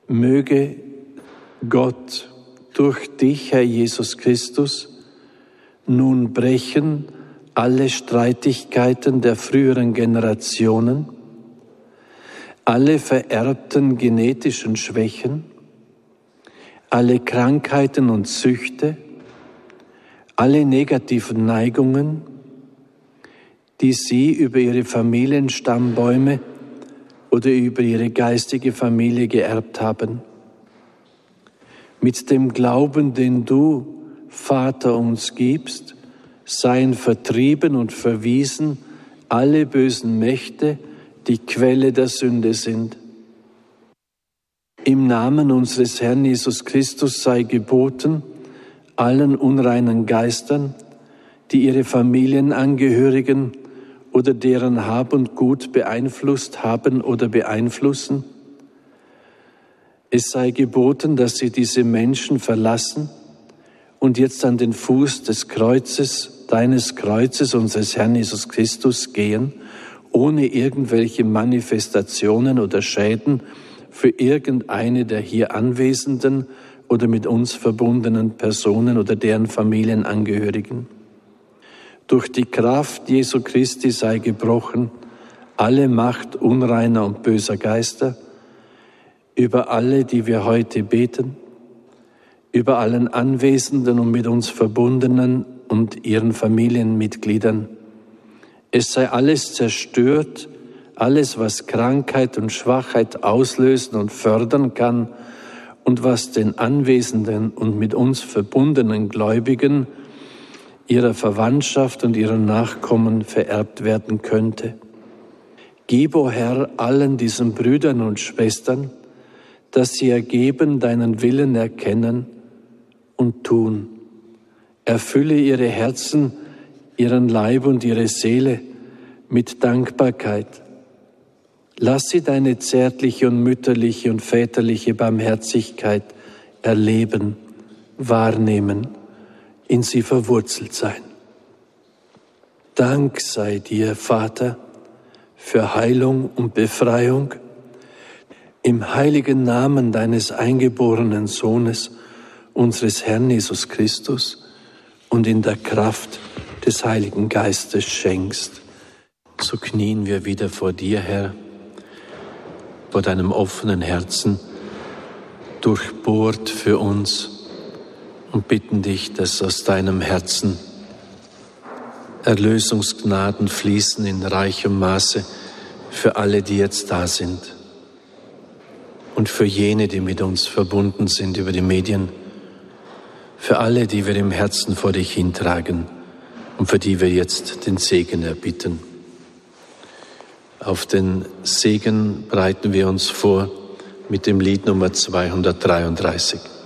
Möge Gott durch dich, Herr Jesus Christus, nun brechen alle Streitigkeiten der früheren Generationen, alle vererbten genetischen Schwächen, alle Krankheiten und Süchte, alle negativen Neigungen, die sie über ihre Familienstammbäume oder über ihre geistige Familie geerbt haben. Mit dem Glauben, den du, Vater, uns gibst, seien vertrieben und verwiesen alle bösen Mächte, die Quelle der Sünde sind. Im Namen unseres Herrn Jesus Christus sei geboten, allen unreinen Geistern, die ihre Familienangehörigen oder deren Hab und Gut beeinflusst haben oder beeinflussen. Es sei geboten, dass sie diese Menschen verlassen und jetzt an den Fuß des Kreuzes, deines Kreuzes, unseres Herrn Jesus Christus gehen, ohne irgendwelche Manifestationen oder Schäden für irgendeine der hier anwesenden oder mit uns verbundenen Personen oder deren Familienangehörigen. Durch die Kraft Jesu Christi sei gebrochen alle Macht unreiner und böser Geister über alle, die wir heute beten, über allen Anwesenden und mit uns Verbundenen und ihren Familienmitgliedern. Es sei alles zerstört, alles, was Krankheit und Schwachheit auslösen und fördern kann und was den anwesenden und mit uns verbundenen Gläubigen, ihrer Verwandtschaft und ihren Nachkommen vererbt werden könnte. Gib, o Herr, allen diesen Brüdern und Schwestern, dass sie ergeben deinen Willen erkennen und tun. Erfülle ihre Herzen, ihren Leib und ihre Seele mit Dankbarkeit. Lass sie deine zärtliche und mütterliche und väterliche Barmherzigkeit erleben, wahrnehmen, in sie verwurzelt sein. Dank sei dir, Vater, für Heilung und Befreiung im heiligen Namen deines eingeborenen Sohnes, unseres Herrn Jesus Christus, und in der Kraft des Heiligen Geistes schenkst. So knien wir wieder vor dir, Herr, vor deinem offenen Herzen, durchbohrt für uns, und bitten dich, dass aus deinem Herzen Erlösungsgnaden fließen in reichem Maße für alle, die jetzt da sind und für jene, die mit uns verbunden sind über die Medien, für alle, die wir im Herzen vor dich hintragen und für die wir jetzt den Segen erbitten. Auf den Segen bereiten wir uns vor mit dem Lied Nummer 233.